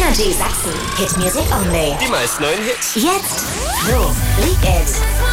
Energy Sachsen. Hit Music Only. Die meisten neuen Hits. Jetzt Flo, Weekend.